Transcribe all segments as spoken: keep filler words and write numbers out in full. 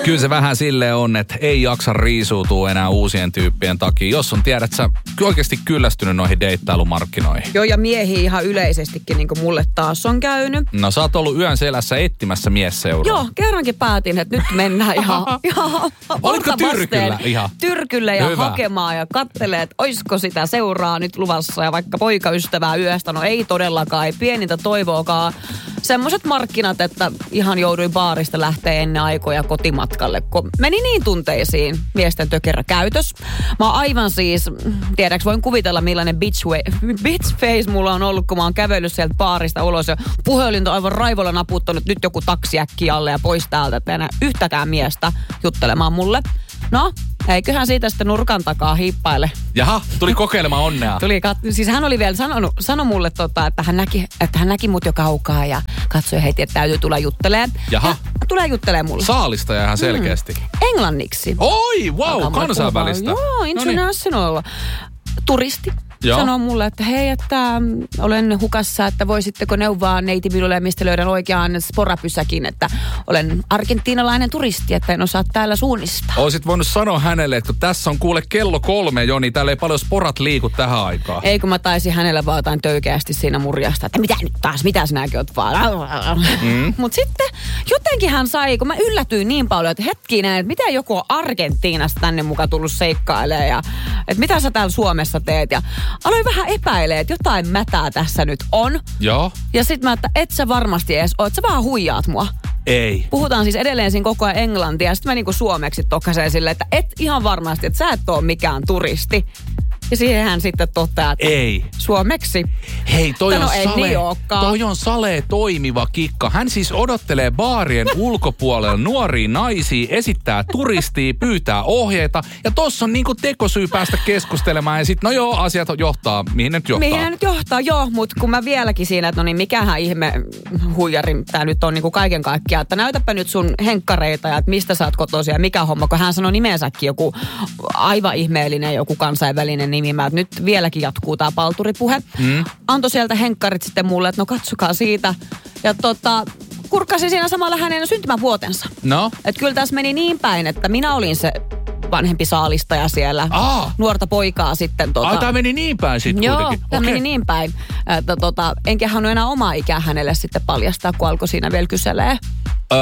Kyllä se vähän silleen on, että ei jaksa riisuutua enää uusien tyyppien takia. Jos on, tiedät sä, oikeasti kyllästynyt noihin deittailumarkkinoihin. Joo, ja miehiä ihan yleisestikin, niin kuin mulle taas on käynyt. No sä oot ollut yön selässä etsimässä miesseuraa. Joo, kerrankin päätin, että nyt mennään ihan, ihan Oliko tyrkyllä ihan? Tyrkyllä ja Hyvä. hakemaan ja kattelee, että oisko sitä seuraa nyt luvassa ja vaikka poikaystävää yöstä. No ei todellakaan, ei pienintä toivoakaan. Semmoiset markkinat, että ihan jouduin baarista lähteä ennen aikoja kotimatkalle, kun meni niin tunteisiin miesten tökerä käytös. Mä oon aivan siis, tiedäks voin kuvitella millainen bitch, way, bitch face mulla on ollut, kun mä oon kävellyt sieltä baarista ulos ja puhelinta aivan raivolla naputtanut nyt joku taksi äkkiä alle ja pois täältä, että enää yhtäkään miestä juttelemaan mulle. No, eiköhän siitä sitten nurkan takaa hiippaile. Jaha, tuli kokeilemaan onnea. Tuli kat- siis hän oli vielä sanonut, sanoi mulle, tota, että, hän näki, että hän näki mut jo kaukaa ja katsoi heti, että täytyy tulla juttelemaan. Jaha. Ja tulee juttelemaan mulle. Saalistaja ihan selkeästi. Mm. Englanniksi. Oi, wow, kansainvälistä. Joo, international. No niin. Turisti. Joo. Sanoo mulle, että hei, että olen hukassa, että voisitteko neuvoa neiti minulle, mistä löydän oikean sporapysäkin, että olen argentiinalainen turisti, että en osaa täällä suunnistaa. Oisit voinut sanoa hänelle, että kun tässä on kuule kello kolme jo, niin täällä ei paljon sporat liiku tähän aikaan. Ei, kun mä taisin hänelle vaan jotain töykeästi siinä murjasta, että mitä nyt taas, mitä sinäkin oot vaan. Mm. Mut sitten jotenkin hän sai, kun mä yllätyin niin paljon, että hetkinen, että miten joku on Argentiinasta tänne mukaan tullut seikkailemaan ja että mitä sä täällä Suomessa teet ja aloin vähän epäilee, että jotain mätää tässä nyt on. Joo. Ja sit mä, että et sä varmasti edes oo, että sä vaan huijaat mua. Ei. Puhutaan siis edelleen siinä koko ajan englantia. Ja sit mä niinku suomeksi tokkaseen silleen, että et ihan varmasti, että sä et oo mikään turisti. Ja siihen hän sitten toteaa, että ei. Suomeksi. Hei, toi on, no, ei sale, niin toi on sale toimiva kikka. Hän siis odottelee baarien ulkopuolella nuoria naisia, esittää turistia, pyytää ohjeita. Ja tossa on niinku tekosyy päästä keskustelemaan. Ja sit, no joo, asiat johtaa. Mihin ne nyt johtaa? Mihin ne nyt johtaa, joo. Mutta kun mä vieläkin siinä, että no niin, mikähän ihme huijari tää nyt on niinku kaiken kaikkiaan. Että näytäpä nyt sun henkkareita ja että mistä sä oot kotoisin ja mikä homma. Kun hän sanoi nimensäkin joku aivan ihmeellinen, joku kansainvälinen nimi. Mä, nyt vieläkin jatkuu tää palturipuhe. Mm. Antoi sieltä henkkarit sitten mulle, että no katsokaa siitä. Ja tota, kurkkasi siinä samalla hänen syntymävuotensa. No? Että kyllä tässä meni niin päin, että minä olin se vanhempi saalistaja siellä. Aa. Nuorta poikaa sitten. Tota, Ai, tää meni niin päin sitten joo, kuitenkin. Joo, okay. meni niin päin. Että tota, enkä hän enää omaa ikää hänelle sitten paljastaa, kun alkoi siinä vielä kyselee. Öö,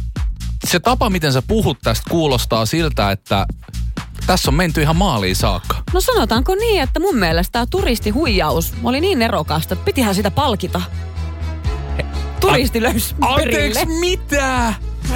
se tapa, miten sä puhut tästä, kuulostaa siltä, että tässä on menty ihan maaliin saakka. No sanotaanko niin, että mun mielestä tämä turistihuijaus oli niin nerokasta, että pitihän sitä palkita. Turisti löysi perille. Anteeksi, mitä?